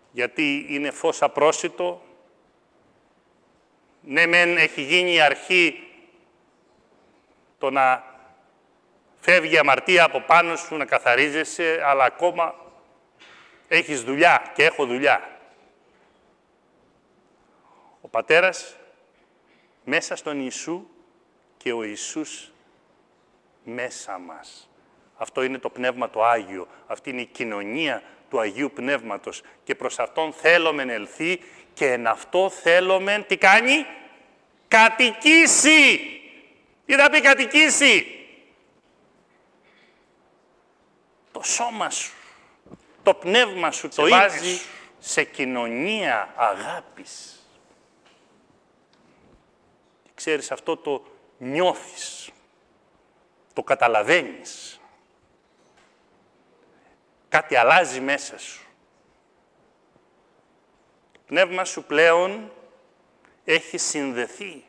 γιατί είναι φως απρόσιτο. Ναι, μεν έχει γίνει η αρχή το να φεύγει η αμαρτία από πάνω σου, να καθαρίζεσαι, αλλά ακόμα έχεις δουλειά και έχω δουλειά. Ο Πατέρας μέσα στον Ιησού και ο Ιησούς μέσα μας. Αυτό είναι το Πνεύμα το Άγιο. Αυτή είναι η κοινωνία του Αγίου Πνεύματος. Και προς Αυτόν θέλομεν ελθεί και εν αυτό θέλομεν, τι κάνει? Κατοικήσει! Τι θα πει κατοικήσει? Το σώμα σου, το πνεύμα σου το βάζει σε κοινωνία αγάπης. Και ξέρεις, αυτό το νιώθεις, το καταλαβαίνεις. Κάτι αλλάζει μέσα σου. Το πνεύμα σου πλέον έχει συνδεθεί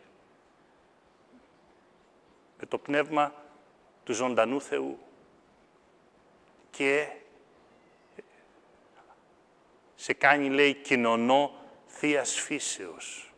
με το πνεύμα του ζωντανού Θεού και σε κάνει, λέει, κοινωνό Θείας φύσεως.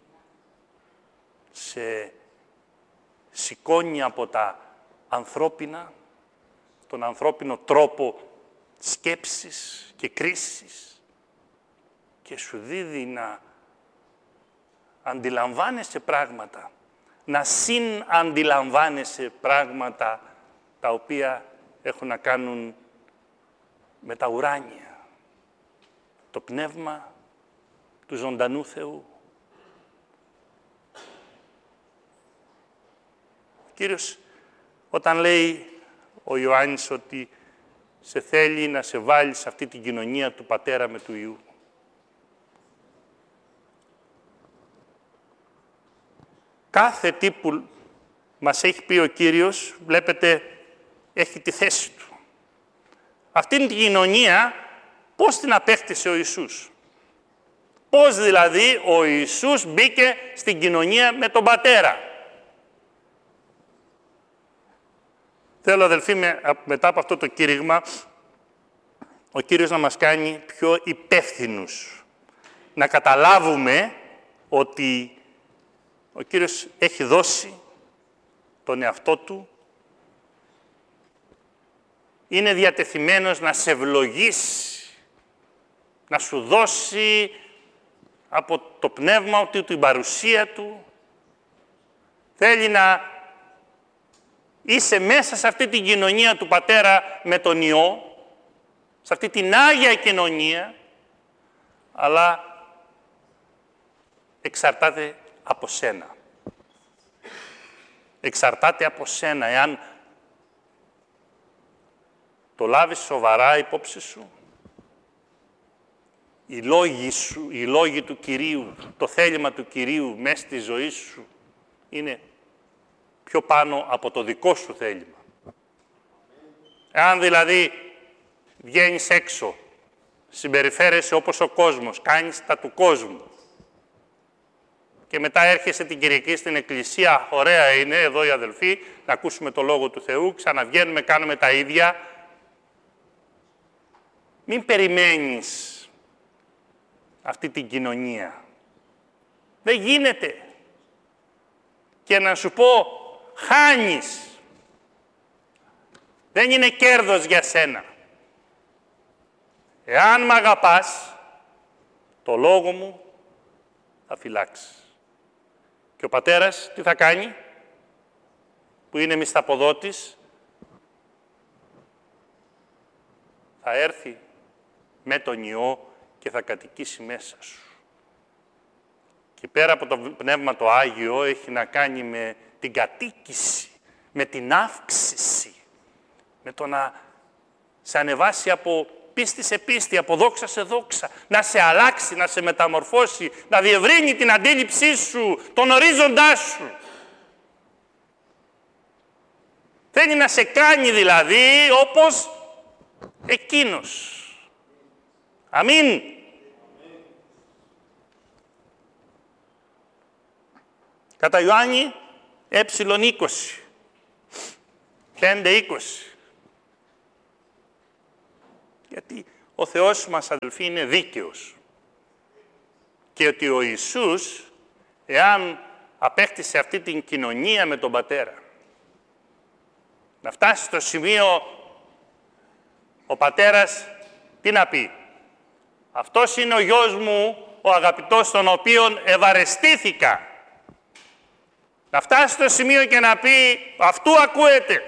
Σε σηκώνει από τα ανθρώπινα, τον ανθρώπινο τρόπο σκέψης και κρίσης και σου δίδει να αντιλαμβάνεσαι πράγματα, να συναντιλαμβάνεσαι πράγματα τα οποία έχουν να κάνουν με τα ουράνια. Το πνεύμα του ζωντανού Θεού. Ο Κύριος, όταν λέει ο Ιωάννης ότι σε θέλει να σε βάλει σε αυτή την κοινωνία του Πατέρα με του Υιού, κάθε τι που μας έχει πει ο Κύριος, βλέπετε, έχει τη θέση του. Αυτήν την κοινωνία, πώς την απέκτησε ο Ιησούς? Πώς δηλαδή ο Ιησούς μπήκε στην κοινωνία με τον Πατέρα? Θέλω, αδελφοί, μετά από αυτό το κήρυγμα, ο Κύριος να μας κάνει πιο υπεύθυνους. Να καταλάβουμε ότι ο Κύριος έχει δώσει τον εαυτό Του, είναι διατεθειμένος να σε ευλογήσει, να σου δώσει από το πνεύμα Του, την παρουσία Του. Θέλει να είσαι μέσα σε αυτή την κοινωνία του Πατέρα με τον Υιό, σε αυτή την Άγια κοινωνία, αλλά εξαρτάται από σένα. Εξαρτάται από σένα, εάν το λάβεις σοβαρά υπόψη σου, οι λόγοι σου, οι λόγοι του Κυρίου, το θέλημα του Κυρίου μέσα στη ζωή σου είναι πιο πάνω από το δικό σου θέλημα. Εάν δηλαδή βγαίνεις έξω, συμπεριφέρεσαι όπως ο κόσμος, κάνεις τα του κόσμου και μετά έρχεσαι την Κυριακή στην εκκλησία, ωραία είναι, εδώ οι αδελφοί, να ακούσουμε το Λόγο του Θεού, ξαναβγαίνουμε, κάνουμε τα ίδια. Μην περιμένεις αυτή την κοινωνία. Δεν γίνεται. Και να σου πω, χάνεις. Δεν είναι κέρδος για σένα. Εάν μ' αγαπάς, το Λόγο μου θα φυλάξεις. Και ο Πατέρας τι θα κάνει, που είναι μισθαποδότης, θα έρθει με τον Υιό και θα κατοικήσει μέσα σου. Και πέρα από το Πνεύμα το Άγιο έχει να κάνει με την κατοίκηση, με την αύξηση, με το να σε ανεβάσει από πίστη σε πίστη, από δόξα σε δόξα, να σε αλλάξει, να σε μεταμορφώσει, να διευρύνει την αντίληψή σου, τον ορίζοντά σου. Θέλει να σε κάνει δηλαδή όπως εκείνος. Αμήν. Κατά Ιωάννη, ε20, 5-20. Γιατί ο Θεός μας, αδελφοί, είναι δίκαιος. Και ότι ο Ιησούς, εάν απέκτησε αυτή την κοινωνία με τον Πατέρα, να φτάσει στο σημείο ο Πατέρας τι να πει? Αυτός είναι ο γιος μου, ο αγαπητός, τον οποίον ευαρεστήθηκα. Να φτάσει στο σημείο και να πει αυτού ακούετε.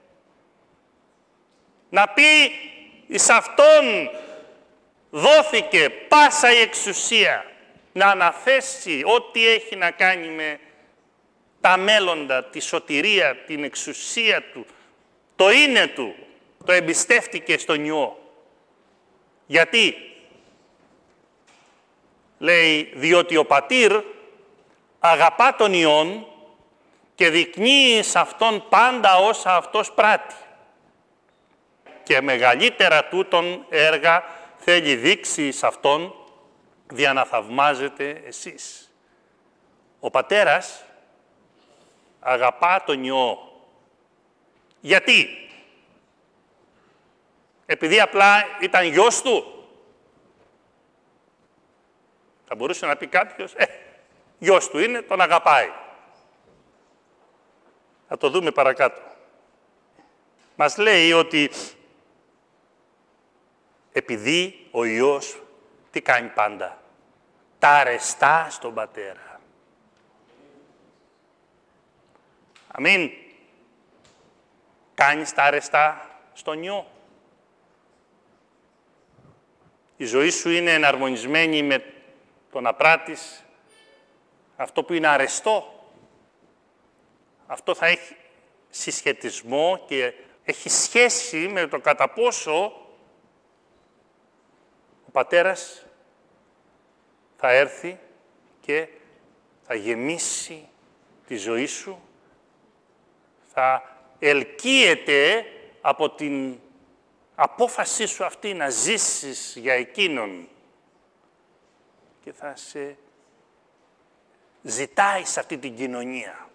Να πει εις αυτόν δόθηκε πάσα η εξουσία. Να αναθέσει ό,τι έχει να κάνει με τα μέλλοντα, τη σωτηρία, την εξουσία του, το είναι του, το εμπιστεύτηκε στον Υιό. Γιατί? Λέει, διότι ο Πατήρ αγαπά τον Υιόν και δεικνύει σε αυτόν πάντα όσα αυτός πράττει. Και μεγαλύτερα τούτον έργα θέλει δείξει σε αυτόν, δια να θαυμάζετε εσείς. Ο Πατέρας αγαπά τον Υιό. Γιατί? Επειδή απλά ήταν γιος του? Θα μπορούσε να πει κάποιος, γιος του είναι, τον αγαπάει. Θα το δούμε παρακάτω. Μας λέει ότι επειδή ο Υιός τι κάνει πάντα? Τα αρεστά στον Πατέρα. Αμήν. Κάνεις τα αρεστά στον Υιό. Η ζωή σου είναι εναρμονισμένη με το να πράττεις αυτό που είναι αρεστό. Αυτό θα έχει συσχετισμό και έχει σχέση με το κατά πόσο ο Πατέρας θα έρθει και θα γεμίσει τη ζωή σου, θα ελκύεται από την απόφασή σου αυτή να ζήσεις για Εκείνον και θα σε ζητάει σε αυτή την κοινωνία.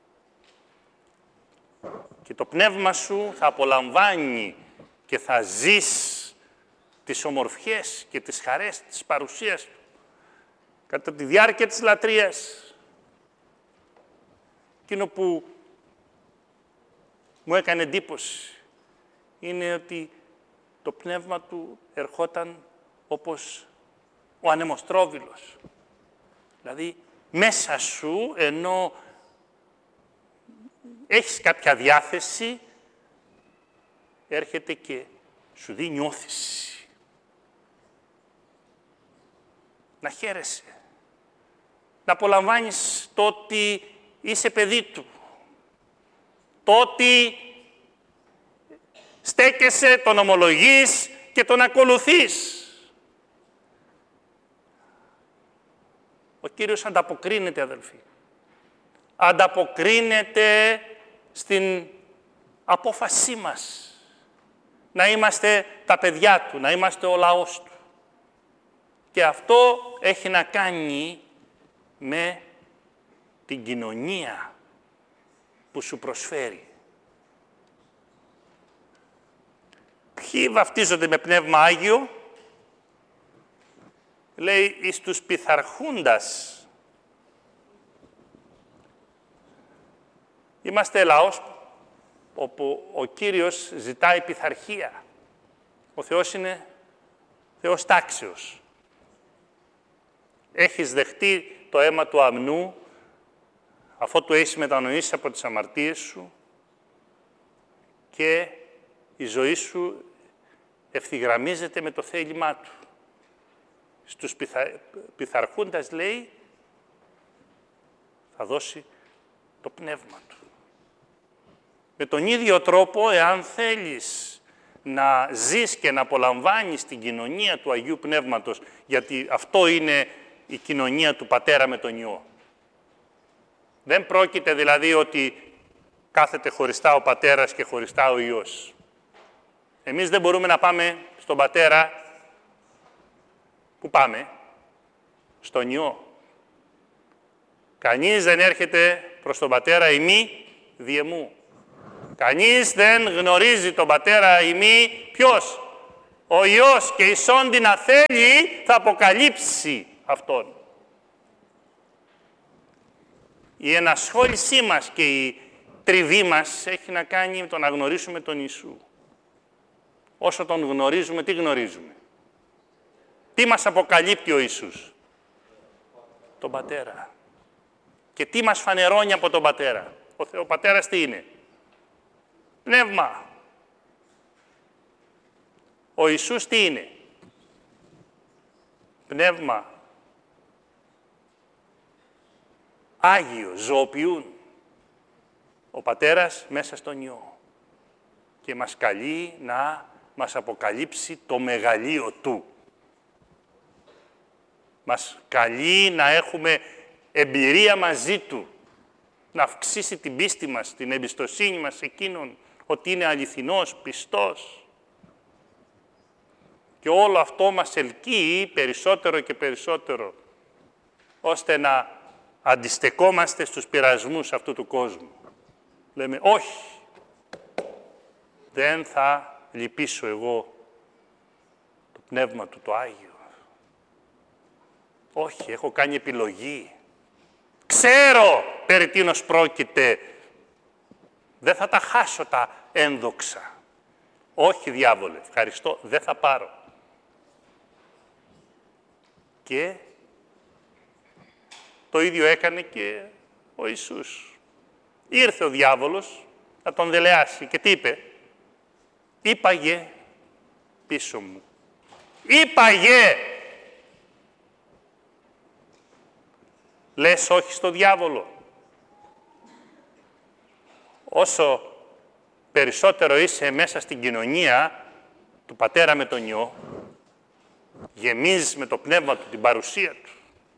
Και το πνεύμα σου θα απολαμβάνει και θα ζεις τις ομορφιές και τις χαρές της παρουσίας του κατά τη διάρκεια της λατρείας. Εκείνο που μου έκανε εντύπωση είναι ότι το πνεύμα του ερχόταν όπως ο ανεμοστρόβιλος. Δηλαδή, μέσα σου, ενώ έχεις κάποια διάθεση, έρχεται και σου δίνει όθηση. Να χαίρεσαι. Να απολαμβάνεις το ότι είσαι παιδί του. Το ότι στέκεσαι, τον ομολογείς και τον ακολουθείς. Ο Κύριος ανταποκρίνεται, αδελφοί. Ανταποκρίνεται στην απόφασή μας. Να είμαστε τα παιδιά του, να είμαστε ο λαός του. Και αυτό έχει να κάνει με την κοινωνία που σου προσφέρει. Ποιοι βαφτίζονται με Πνεύμα Άγιο? Λέει, εις τους πειθαρχούντας. Είμαστε λαός όπου ο Κύριος ζητάει πειθαρχία. Ο Θεός είναι Θεός τάξεως. Έχεις δεχτεί το αίμα του αμνού, αφού του έχεις μετανοήσει από τις αμαρτίες σου και η ζωή σου ευθυγραμμίζεται με το θέλημά του. Στους πειθαρχούντας, λέει, θα δώσει το πνεύμα του. Με τον ίδιο τρόπο, εάν θέλεις να ζεις και να απολαμβάνεις την κοινωνία του Αγίου Πνεύματος, γιατί αυτό είναι η κοινωνία του Πατέρα με τον Υιό. Δεν πρόκειται δηλαδή ότι κάθεται χωριστά ο Πατέρας και χωριστά ο Υιός. Εμείς δεν μπορούμε να πάμε στον Πατέρα. Πού πάμε? Στον Υιό. Κανείς δεν έρχεται προς τον Πατέρα ημί διεμού. Κανείς δεν γνωρίζει τον Πατέρα ημί ποιος? Ο Υιός, και εισόν την αθέλει θα αποκαλύψει Αυτόν. Η ενασχόλησή μας και η τριβή μας έχει να κάνει με το να γνωρίσουμε τον Ιησού. Όσο τον γνωρίζουμε, τι γνωρίζουμε? Τι μας αποκαλύπτει ο Ιησούς? Τον Πατέρα. Και τι μας φανερώνει από τον Πατέρα? Ο Πατέρας τι είναι? Πνεύμα. Ο Ιησούς τι είναι? Πνεύμα. Άγιο, ζωοποιούν. Ο Πατέρας μέσα στον Υιό. Και μας καλεί να μας αποκαλύψει το μεγαλείο Του. Μας καλεί να έχουμε εμπειρία μαζί Του. Να αυξήσει την πίστη μας, την εμπιστοσύνη μας σε Εκείνον, ότι είναι αληθινός, πιστός. Και όλο αυτό μας ελκύει περισσότερο και περισσότερο, ώστε να αντιστεκόμαστε στους πειρασμούς αυτού του κόσμου. Λέμε, όχι, δεν θα λυπήσω εγώ το Πνεύμα Του, το Άγιο. Όχι, έχω κάνει επιλογή. Ξέρω περί τίνος πρόκειται. Δεν θα τα χάσω τα ένδοξα. Όχι, διάβολε, ευχαριστώ, δεν θα πάρω. Και το ίδιο έκανε και ο Ιησούς. Ήρθε ο διάβολος να τον δελεάσει και τι είπε? Είπαγε πίσω μου. Είπαγε! Λες όχι στο διάβολο. Όσο περισσότερο είσαι μέσα στην κοινωνία του Πατέρα με τον Υιό, γεμίζεις με το Πνεύμα Του, την παρουσία Του,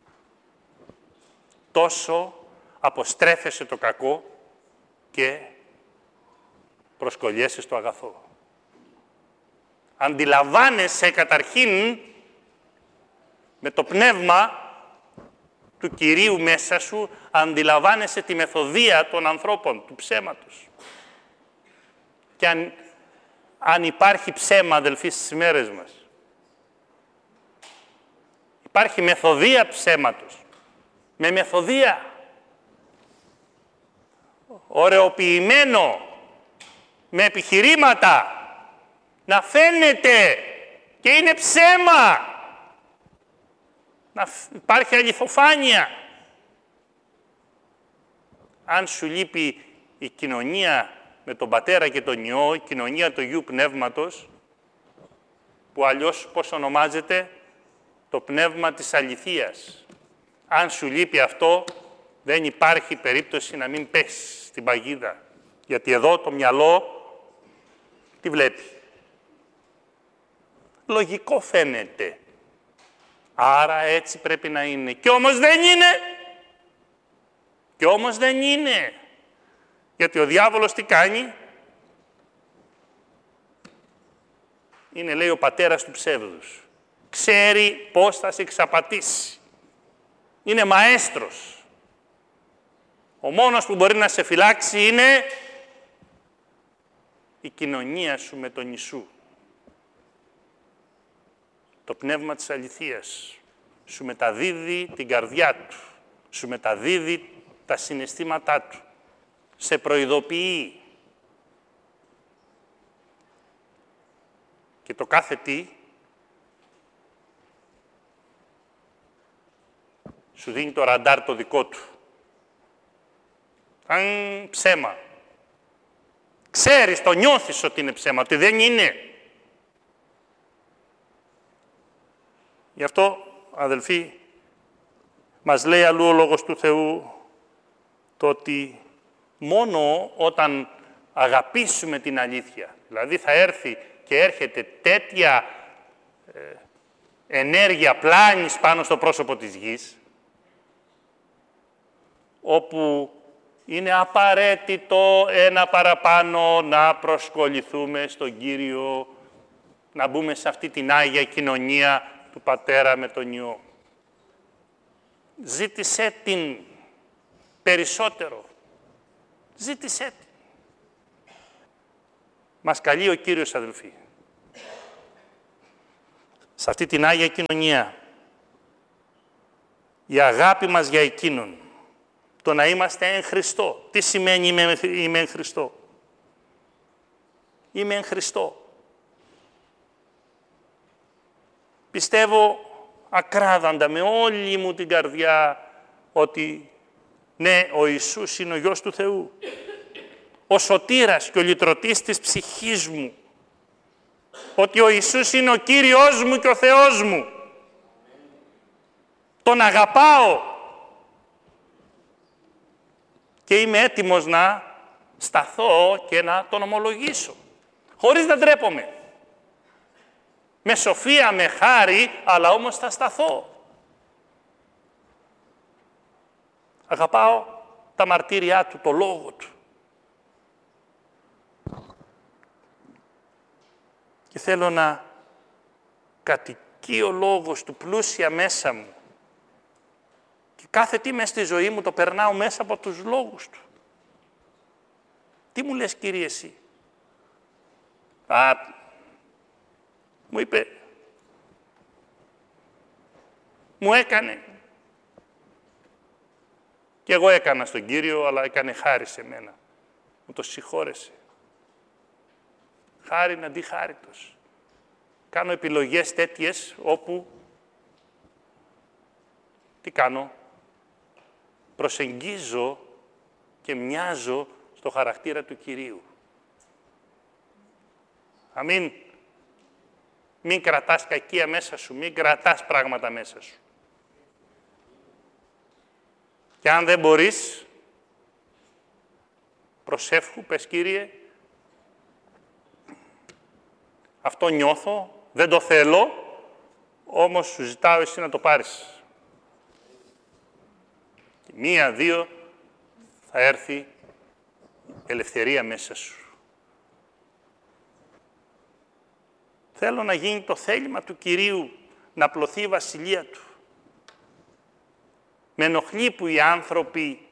τόσο αποστρέφεσαι το κακό και προσκολιέσαι στο αγαθό. Αντιλαμβάνεσαι καταρχήν με το Πνεύμα του Κυρίου μέσα σου, αντιλαμβάνεσαι τη μεθοδεία των ανθρώπων, του ψέματος. Και αν υπάρχει ψέμα, αδελφοί, στις μέρες μας, υπάρχει μεθοδεία ψέματος. Με μεθοδεία. Ωρεοποιημένο. Με επιχειρήματα. Να φαίνεται. Και είναι ψέμα. Να υπάρχει αληθοφάνεια. Αν σου λείπει η κοινωνία με τον Πατέρα και τον Υιό, η κοινωνία του Αγίου Πνεύματος, που αλλιώς πώς ονομάζεται? Το πνεύμα της αληθείας. Αν σου λείπει αυτό, δεν υπάρχει περίπτωση να μην πέσεις στην παγίδα. Γιατί εδώ το μυαλό τι βλέπει? Λογικό φαίνεται. Άρα έτσι πρέπει να είναι. Και όμως δεν είναι. Και όμως δεν είναι. Γιατί ο διάβολος τι κάνει? Είναι, λέει, ο πατέρας του ψεύδους. Ξέρει πώς θα σε εξαπατήσει. Είναι μαέστρος. Ο μόνος που μπορεί να σε φυλάξει είναι η κοινωνία σου με τον Ιησού. Το πνεύμα της αληθείας σου μεταδίδει την καρδιά Του, σου μεταδίδει τα συναισθήματά Του, σε προειδοποιεί. Και το κάθε τι σου δίνει το ραντάρ το δικό του. Αν ψέμα. Ξέρεις, το νιώθεις ότι είναι ψέμα, ότι δεν είναι. Γι' αυτό, αδελφοί, μας λέει αλλού ο Λόγος του Θεού το ότι μόνο όταν αγαπήσουμε την αλήθεια, δηλαδή θα έρθει και έρχεται τέτοια ενέργεια πλάνης πάνω στο πρόσωπο της γης, όπου είναι απαραίτητο ένα παραπάνω να προσκοληθούμε στον Κύριο, να μπούμε σε αυτή την Άγια Κοινωνία του Πατέρα με τον Υιό. Ζήτησέ την περισσότερο. Ζήτησέ την. Μας καλεί ο Κύριος, αδελφοί, σε αυτή την Άγια Κοινωνία, η αγάπη μας για Εκείνον, Το να είμαστε εν Χριστώ. Τι σημαίνει είμαι εν Χριστώ? Είμαι εν Χριστώ. Πιστεύω ακράδαντα με όλη μου την καρδιά ότι ναι, ο Ιησούς είναι ο Υιός του Θεού. Ο σωτήρας και ο λυτρωτής της ψυχής μου. Ότι ο Ιησούς είναι ο Κύριος μου και ο Θεός μου. Τον αγαπάω. Και είμαι έτοιμος να σταθώ και να τον ομολογήσω. Χωρίς να ντρέπομαι. Με σοφία, με χάρη, αλλά όμως θα σταθώ. Αγαπάω τα μαρτύρια του, το λόγο του. Και θέλω να κατοικεί ο λόγος του πλούσια μέσα μου. Και κάθε τι μες στη ζωή μου το περνάω μέσα από τους λόγους του. Τι μου λες, Κύριε, εσύ? Μου είπε, μου έκανε. Και εγώ έκανα στον Κύριο, αλλά έκανε χάρη σε μένα. Μου το συγχώρεσε. Χάριν αντί χάριτος. Κάνω επιλογές τέτοιες όπου τι κάνω? Προσεγγίζω και μοιάζω στο χαρακτήρα του Κυρίου. Αμήν. Μην κρατάς κακία μέσα σου, μην κρατάς πράγματα μέσα σου. Και αν δεν μπορείς, προσεύχου, πες, Κύριε, αυτό νιώθω, δεν το θέλω, όμως σου ζητάω εσύ να το πάρεις. Και 1-2 θα έρθει ελευθερία μέσα σου. Θέλω να γίνει το θέλημα του Κυρίου, να απλωθεί η βασιλεία του. Με ενοχλεί που οι άνθρωποι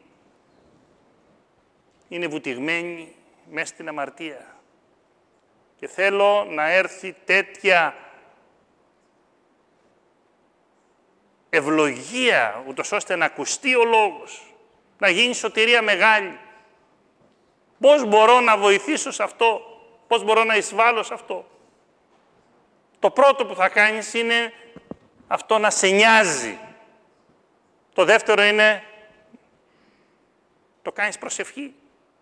είναι βουτυγμένοι μέσα στην αμαρτία. Και θέλω να έρθει τέτοια ευλογία, ούτως ώστε να ακουστεί ο λόγος, να γίνει σωτηρία μεγάλη. Πώς μπορώ να βοηθήσω σε αυτό, πώς μπορώ να εισβάλλω σε αυτό? Το πρώτο που θα κάνεις είναι αυτό, να σε νοιάζει. Το δεύτερο είναι, το κάνεις προσευχή.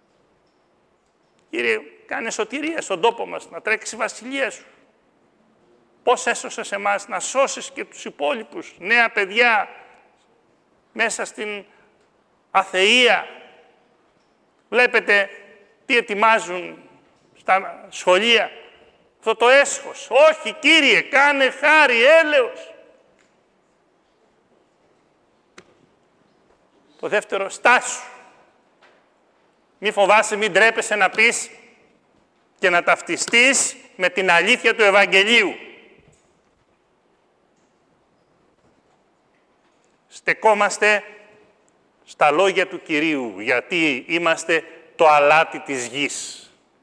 Κύριε, κάνε σωτηρία στον τόπο μας, να τρέξει η βασιλεία σου. Πώς έσωσες εμάς, να σώσεις και τους υπόλοιπους, νέα παιδιά, μέσα στην αθεία. Βλέπετε τι ετοιμάζουν στα σχολεία. Αυτό το έσχος. Όχι, Κύριε, κάνε χάρη, έλεος. Το δεύτερο, στάσου. Μη φοβάσαι, μην ντρέπεσαι να πεις και να ταυτιστείς με την αλήθεια του Ευαγγελίου. Στεκόμαστε στα λόγια του Κυρίου, γιατί είμαστε το αλάτι της γης.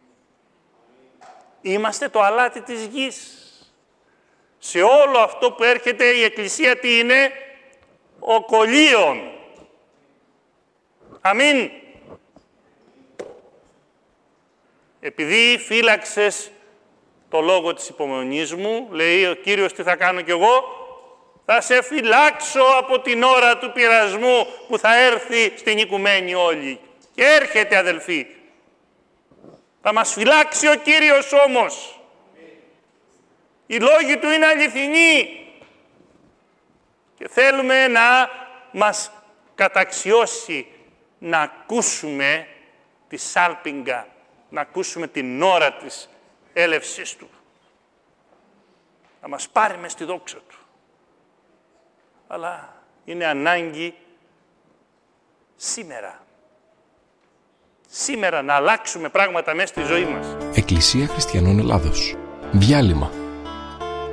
Είμαστε το αλάτι της γης. Σε όλο αυτό που έρχεται η Εκκλησία τι είναι? Ο κολλίον. Αμήν. Επειδή φύλαξες το λόγο της υπομονής μου, λέει ο Κύριος, τι θα κάνω κι εγώ? Θα σε φυλάξω από την ώρα του πειρασμού που θα έρθει στην οικουμένη όλη. Και έρχεται, αδελφοί. Θα μας φυλάξει ο Κύριος όμως. Οι λόγοι Του είναι αληθινοί. Και θέλουμε να μας καταξιώσει να ακούσουμε τη σάλπιγγα, να ακούσουμε την ώρα της έλευσης Του. Να μας πάρει μες στη δόξα Του. Αλλά είναι ανάγκη σήμερα να αλλάξουμε πράγματα μέσα στη ζωή μας. Εκκλησία Χριστιανών Ελλάδος. Διάλειμμα.